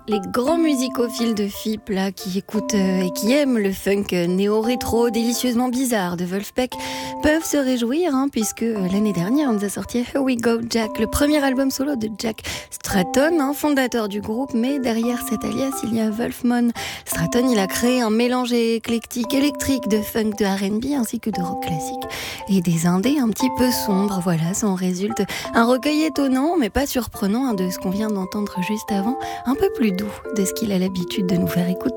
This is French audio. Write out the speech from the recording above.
Les grands musicophiles de FIP là, qui écoutent et qui aiment le funk néo-rétro délicieusement bizarre de Wolfpack peuvent se réjouir puisque l'année dernière on nous a sorti Here We Go Jack, le premier album solo de Jack Stratton, fondateur du groupe, mais derrière cet alias il y a Wolfman. Stratton, il a créé un mélange éclectique, électrique de funk, de R&B ainsi que de rock classique et des indés un petit peu sombres. Voilà, ça en résulte un recueil étonnant mais pas surprenant de ce qu'on vient d'entendre juste avant, un peu plus doux de ce qu'il a l'habitude de nous faire écouter.